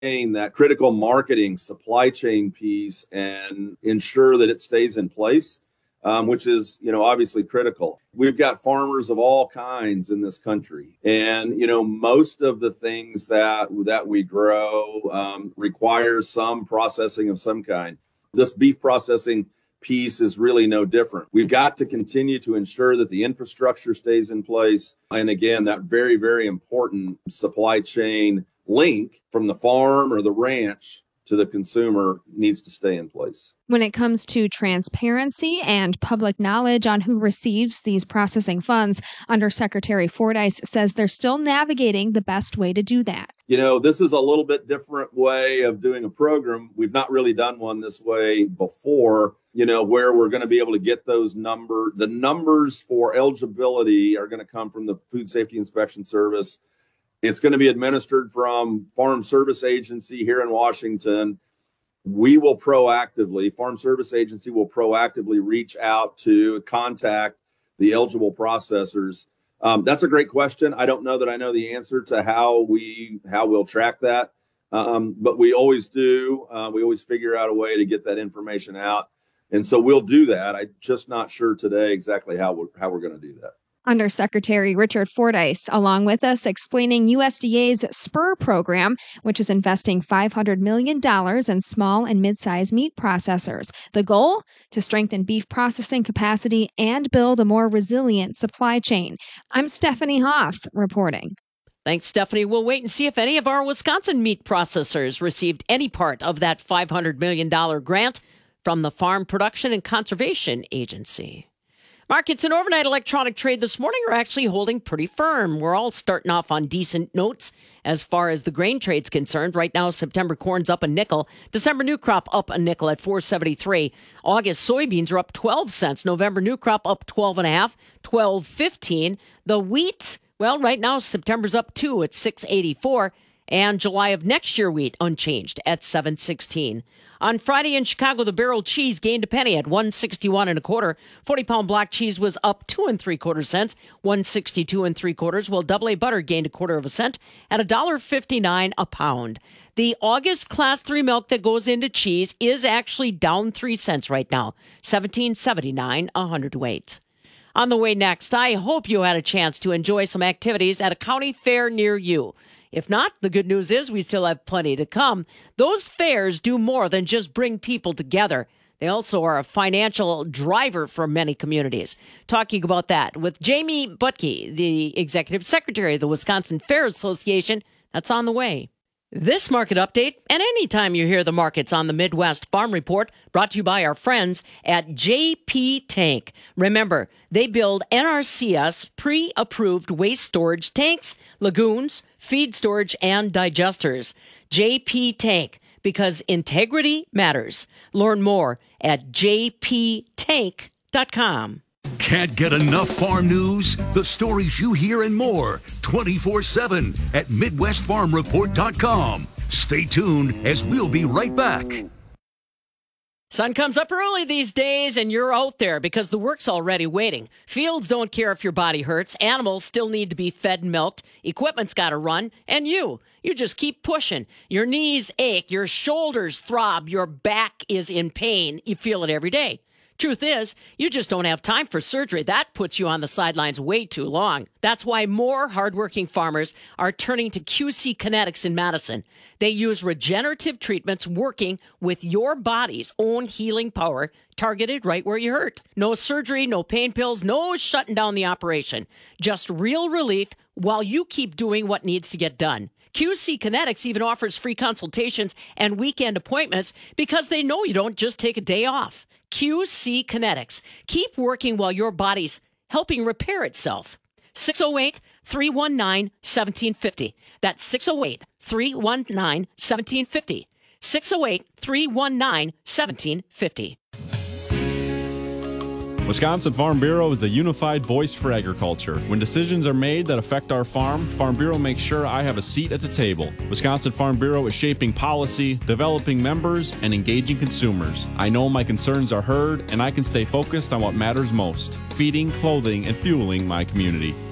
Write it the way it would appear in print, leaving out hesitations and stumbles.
that critical marketing supply chain piece and ensure that it stays in place, which is, obviously critical. We've got farmers of all kinds in this country. And, most of the things that we grow require some processing of some kind. This beef processing piece is really no different. We've got to continue to ensure that the infrastructure stays in place. And again, that very, very important supply chain link from the farm or the ranch to the consumer needs to stay in place. When it comes to transparency and public knowledge on who receives these processing funds, Undersecretary Fordyce says they're still navigating the best way to do that. This is a little bit different way of doing a program. We've not really done one this way before, where we're going to be able to get those numbers. The numbers for eligibility are going to come from the Food Safety Inspection Service. It's going to be administered from Farm Service Agency here in Washington. Farm Service Agency will proactively reach out to contact the eligible processors. That's a great question. I don't know that I know the answer to how we'll track that. But we always do. We always figure out a way to get that information out. And so we'll do that. I'm just not sure today exactly how we're going to do that. Undersecretary Richard Fordyce, along with us, explaining USDA's SPUR program, which is investing $500 million in small and mid-sized meat processors. The goal? To strengthen beef processing capacity and build a more resilient supply chain. I'm Stephanie Hoff reporting. Thanks, Stephanie. We'll wait and see if any of our Wisconsin meat processors received any part of that $500 million grant from the Farm Production and Conservation Agency. Markets and overnight electronic trade this morning are actually holding pretty firm. We're all starting off on decent notes as far as the grain trade's concerned. Right now, September corn's up a nickel. December new crop up a nickel at $4.73. August soybeans are up 12 cents. November new crop up 12.5, $12.15. The wheat, well, right now, September's up 2 at $6.84. And July of next year wheat unchanged at $7.16. On Friday in Chicago, the barrel cheese gained a penny at $1.61 1/4. 40-pound block cheese was up 2 3/4 cents, $1.62 3/4. While Double A butter gained 1/4 cent at $1.59 a pound. The August Class 3 milk that goes into cheese is actually down 3 cents right now, $17.79 a hundredweight. On the way next, I hope you had a chance to enjoy some activities at a county fair near you. If not, the good news is we still have plenty to come. Those fairs do more than just bring people together. They also are a financial driver for many communities. Talking about that with Jamie Butke, the Executive Secretary of the Wisconsin Fair Association. That's on the way. This market update, and anytime you hear the markets on the Midwest Farm Report, brought to you by our friends at JP Tank. Remember, they build NRCS pre-approved waste storage tanks, lagoons, feed storage, and digesters. JP Tank, because integrity matters. Learn more at jptank.com. Can't get enough farm news? The stories you hear and more 24/7 at MidwestFarmReport.com. Stay tuned as we'll be right back. Sun comes up early these days and you're out there because the work's already waiting. Fields don't care if your body hurts. Animals still need to be fed and milked. Equipment's got to run. And you just keep pushing. Your knees ache. Your shoulders throb. Your back is in pain. You feel it every day. Truth is, you just don't have time for surgery. That puts you on the sidelines way too long. That's why more hardworking farmers are turning to QC Kinetics in Madison. They use regenerative treatments working with your body's own healing power, targeted right where you hurt. No surgery, no pain pills, no shutting down the operation. Just real relief while you keep doing what needs to get done. QC Kinetics even offers free consultations and weekend appointments because they know you don't just take a day off. QC Kinetics. Keep working while your body's helping repair itself. 608-319-1750. That's 608-319-1750. 608-319-1750. Wisconsin Farm Bureau is a unified voice for agriculture. When decisions are made that affect our farm, Farm Bureau makes sure I have a seat at the table. Wisconsin Farm Bureau is shaping policy, developing members, and engaging consumers. I know my concerns are heard, and I can stay focused on what matters most: feeding, clothing, and fueling my community.